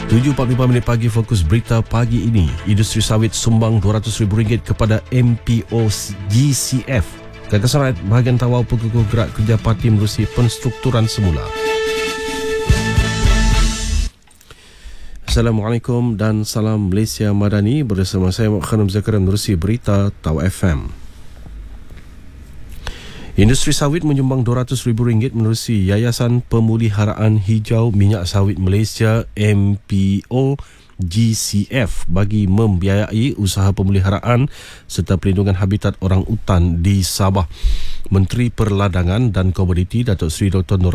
7.45 pagi, fokus berita pagi ini. Industri sawit sumbang RM200,000 kepada MPO GCF. Gagasan rakyat bahagian Tawau Pekukuh Gerak Kerja Parti menerusi penstrukturan semula. Assalamualaikum dan salam Malaysia Madani. Bersama saya Muhammad Khanum Zakaria menerusi berita Tau FM. Industri sawit menyumbang RM200,000 menerusi Yayasan Pemeliharaan Hijau Minyak Sawit Malaysia MPO GCF bagi membiayai usaha pemeliharaan serta pelindungan habitat orang utan di Sabah. Menteri Perladangan dan Komoditi Datuk Seri Dr. Nur